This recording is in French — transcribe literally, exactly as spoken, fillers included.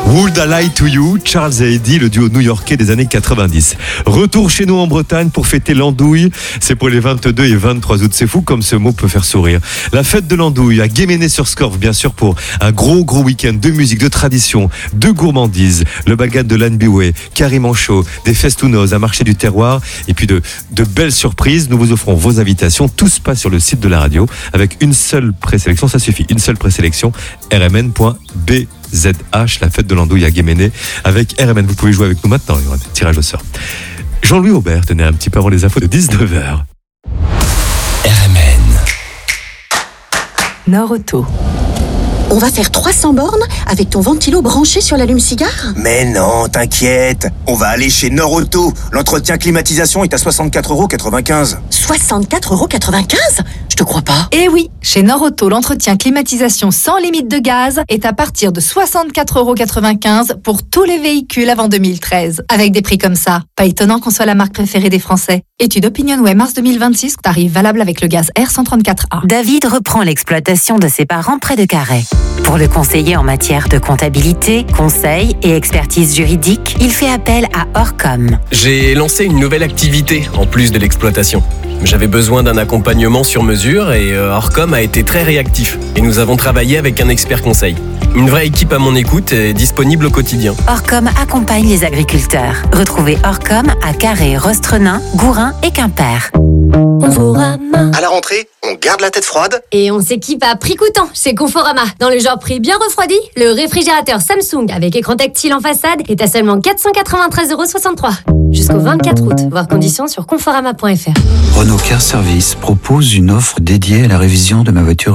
Would I Lie to You, Charles et Eddie, le duo new-yorkais des années quatre-vingt-dix. Retour chez nous en Bretagne pour fêter l'andouille. C'est pour les vingt-deux et vingt-trois août. C'est fou comme ce mot peut faire sourire. La fête de l'andouille à Guéméné-sur-Scorff, bien sûr, pour un gros gros week-end de musique, de tradition, de gourmandise. Le bagad de l'Anne Bioué, Carrie Manchot, des festounos, un marché du terroir et puis de, de belles surprises. Nous vous offrons vos invitations. Tout se passe sur le site de la radio avec une seule présélection. Ça suffit. Une seule présélection. r m n point b z h, la fête de l'andouille à Guéméné avec R M N. Vous pouvez jouer avec nous maintenant, il y aura un tirage au sort. Jean-Louis Aubert, tenez un petit peu avant les infos de dix-neuf heures. R M N. Nord Auto. On va faire trois cents bornes avec ton ventilo branché sur l'allume-cigare ? Mais non, t'inquiète. On va aller chez Nord Auto. L'entretien climatisation est à soixante-quatre euros quatre-vingt-quinze. soixante-quatre euros quatre-vingt-quinze ? Je te crois pas. Eh oui, chez Nord Auto, l'entretien climatisation sans limite de gaz est à partir de soixante-quatre euros quatre-vingt-quinze pour tous les véhicules avant deux mille treize. Avec des prix comme ça, pas étonnant qu'on soit la marque préférée des Français. Étude OpinionWay mars deux mille vingt-six, tarif valable avec le gaz R cent trente-quatre A. David reprend l'exploitation de ses parents près de Carhaix. Pour le conseiller en matière de comptabilité, conseil et expertise juridique, il fait appel à Orcom. J'ai lancé une nouvelle activité en plus de l'exploitation. J'avais besoin d'un accompagnement sur mesure et Orcom a été très réactif. Et nous avons travaillé avec un expert conseil. Une vraie équipe à mon écoute est disponible au quotidien. Orcom accompagne les agriculteurs. Retrouvez Orcom à Carhaix, Rostrenain, Gourin et Quimper. Conforama. À la rentrée, on garde la tête froide. Et on s'équipe à prix coûtant chez Conforama. Dans le genre prix bien refroidi, le réfrigérateur Samsung avec écran tactile en façade est à seulement quatre cent quatre-vingt-treize euros soixante-trois. Jusqu'au vingt-quatre août. Voir conditions sur conforama point f r. Renault Car Service propose une offre dédiée à la révision de ma voiture